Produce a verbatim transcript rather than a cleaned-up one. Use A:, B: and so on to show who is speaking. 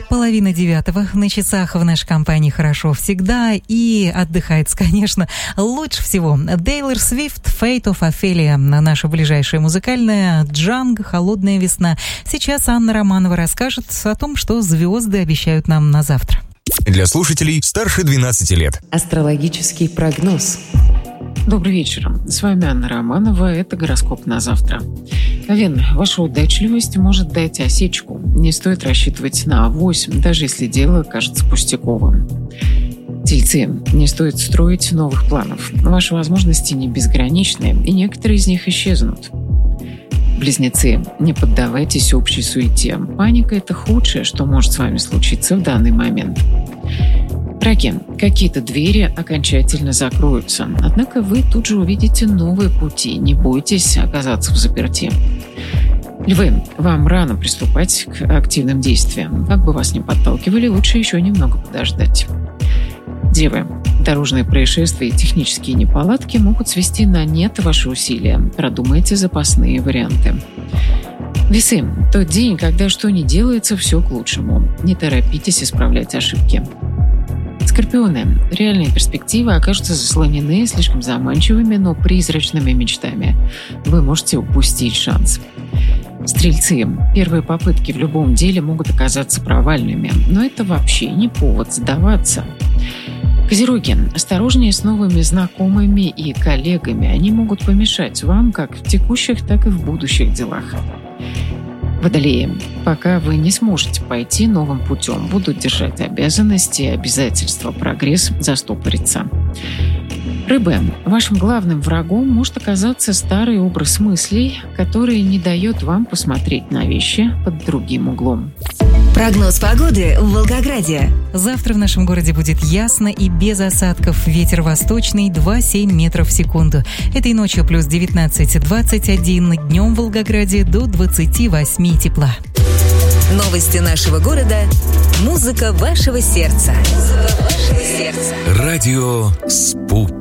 A: половина девятого на часах. В нашей компании хорошо всегда и отдыхается, конечно, лучше всего. Тейлор Свифт, Fate of Ophelia. Наша ближайшая музыкальная Джанго, холодная весна. Сейчас Анна Романова расскажет о том, что звезды обещают нам на завтра.
B: Для слушателей старше двенадцати лет.
C: Астрологический прогноз.
D: Добрый вечер. С вами Анна Романова. Это гороскоп на завтра. Овен, ваша удачливость может дать осечку. Не стоит рассчитывать на авось, даже если дело кажется пустяковым. Тельцы, не стоит строить новых планов. Ваши возможности не безграничны, и некоторые из них исчезнут. Близнецы, не поддавайтесь общей суете. Паника – это худшее, что может с вами случиться в данный момент. Раки, какие-то двери окончательно закроются, однако вы тут же увидите новые пути, не бойтесь оказаться в заперти. Львы, вам рано приступать к активным действиям. Как бы вас ни подталкивали, лучше еще немного подождать. Девы, дорожные происшествия и технические неполадки могут свести на нет ваши усилия. Продумайте запасные варианты. Весы, тот день, когда что ни делается, все к лучшему. Не торопитесь исправлять ошибки. Скорпионы, реальные перспективы окажутся заслонены слишком заманчивыми, но призрачными мечтами. Вы можете упустить шанс. Стрельцы, первые попытки в любом деле могут оказаться провальными, но это вообще не повод сдаваться. Козероги, осторожнее с новыми знакомыми и коллегами. Они могут помешать вам как в текущих, так и в будущих делах. Водолеи, пока вы не сможете пойти новым путем, будут держать обязанности и обязательства, прогресс застопорится. Рыбы, вашим главным врагом может оказаться старый образ мыслей, который не дает вам посмотреть на вещи под другим углом.
E: Прогноз погоды в Волгограде.
A: Завтра в нашем городе будет ясно и без осадков. Ветер восточный два целых семь метров в секунду. Этой ночью плюс девятнадцать двадцать один. Днем в Волгограде до двадцати восьми тепла.
E: Новости нашего города. Музыка вашего сердца. Музыка вашего сердца.
B: Радио «Спутник».